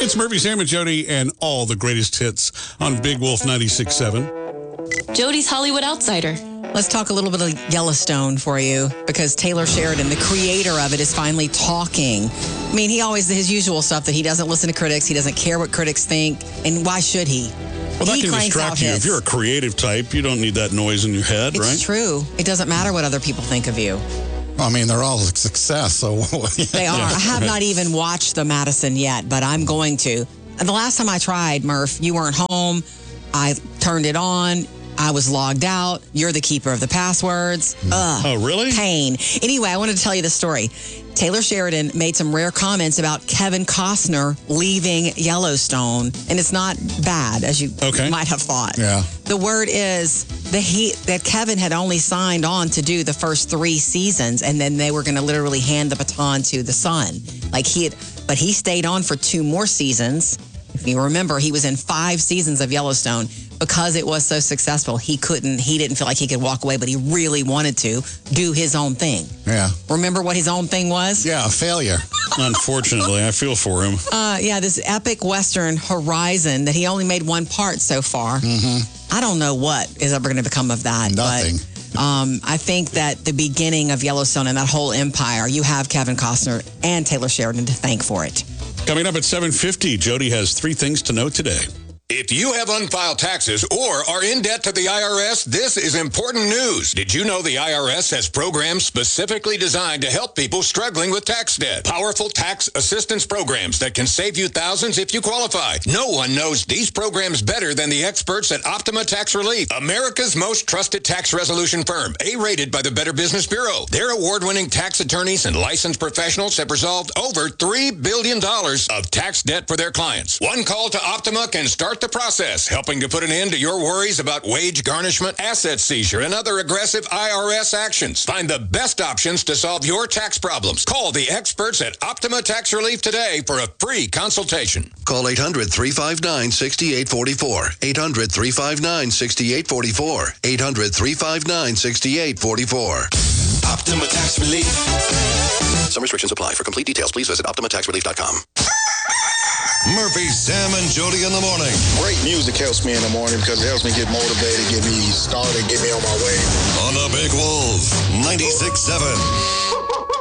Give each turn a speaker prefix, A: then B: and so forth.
A: It's Murphy, Sam, and Jody, and all the greatest hits on Big Wolf 96.7.
B: Jody's Hollywood Outsider.
C: Let's talk a little bit of Yellowstone for you, because Taylor Sheridan, the creator of it, is finally talking. I mean, he always, his usual stuff that he doesn't listen to critics, he doesn't care what critics think, and why should he?
A: Well, that
C: He
A: can
C: cranks
A: distract
C: out
A: you.
C: hits.
A: If you're a creative type, you don't need that noise in your head, right?
C: It's true. It doesn't matter what other people think of you.
D: I mean, they're all a success, so...
C: They are. I have not even watched the Madison yet, but I'm going to. The last time I tried, Murph, you weren't home. I turned it on. I was logged out. You're the keeper of the passwords. Ugh.
A: Oh, really?
C: Pain. Anyway, I wanted to tell you the story. Taylor Sheridan made some rare comments about Kevin Costner leaving Yellowstone, and it's not bad, as you might have thought.
D: Yeah.
C: The word is that Kevin had only signed on to do the first 3 seasons, and then they were going to literally hand the baton to the son. But he stayed on for 2 more seasons. If you remember, he was in 5 seasons of Yellowstone. Because it was so successful, he didn't feel like he could walk away, but he really wanted to do his own thing.
D: Yeah.
C: Remember what his own thing was?
D: Yeah, a failure.
A: Unfortunately, I feel for him.
C: This epic Western Horizon that he only made 1 part so far. Mm-hmm. I don't know what is ever going to become of that.
D: Nothing.
C: But I think that the beginning of Yellowstone and that whole empire, you have Kevin Costner and Taylor Sheridan to thank for it.
A: Coming up at 7:50, Jody has 3 things to know today.
E: If you have unfiled taxes or are in debt to the IRS, this is important news. Did you know the IRS has programs specifically designed to help people struggling with tax debt? Powerful tax assistance programs that can save you thousands if you qualify. No one knows these programs better than the experts at Optima Tax Relief, America's most trusted tax resolution firm, A-rated by the Better Business Bureau. Their award-winning tax attorneys and licensed professionals have resolved over $3 billion of tax debt for their clients. One call to Optima can start the process, helping to put an end to your worries about wage garnishment, asset seizure, and other aggressive IRS actions. Find the best options to solve your tax problems. Call the experts at Optima Tax Relief today for a free consultation.
F: Call 800-359-6844. 800-359-6844. 800-359-6844.
E: Optima Tax Relief.
F: Some restrictions apply. For complete details, please visit OptimaTaxRelief.com.
G: Murphy, Sam, and Jody in the morning.
H: Great music helps me in the morning because it helps me get motivated, get me started, get me on my way.
G: On the Big Wolf, 96.7.